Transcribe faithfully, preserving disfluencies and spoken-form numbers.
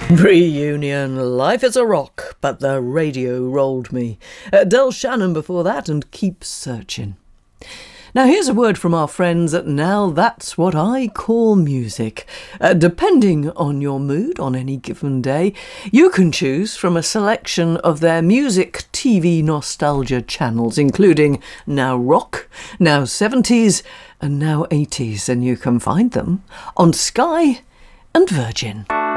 Reunion, Life is a Rock, but the radio rolled me. Uh, Del Shannon before that, and Keep Searching. Now here's a word from our friends at Now That's What I Call Music. Uh, depending on your mood on any given day, you can choose from a selection of their music T V nostalgia channels, including Now Rock, Now seventies and Now eighties, and you can find them on Sky and Virgin.